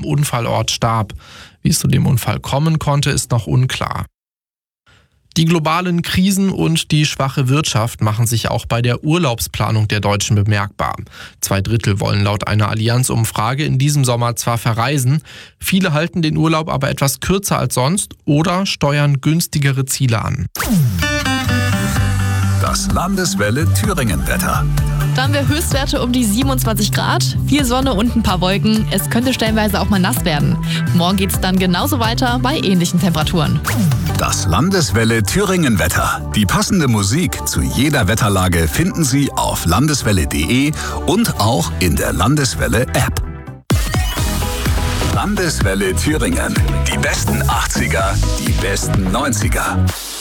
Unfallort starb. Wie es zu dem Unfall kommen konnte, ist noch unklar. Die globalen Krisen und die schwache Wirtschaft machen sich auch bei der Urlaubsplanung der Deutschen bemerkbar. 2/3 wollen laut einer Allianz-Umfrage in diesem Sommer zwar verreisen, viele halten den Urlaub aber etwas kürzer als sonst oder steuern günstigere Ziele an. Das Landeswelle Thüringen-Wetter. Da haben wir Höchstwerte um die 27 Grad, viel Sonne und ein paar Wolken. Es könnte stellenweise auch mal nass werden. Morgen geht's dann genauso weiter bei ähnlichen Temperaturen. Das Landeswelle Thüringen-Wetter. Die passende Musik zu jeder Wetterlage finden Sie auf landeswelle.de und auch in der Landeswelle-App. Landeswelle Thüringen. Die besten 80er, die besten 90er.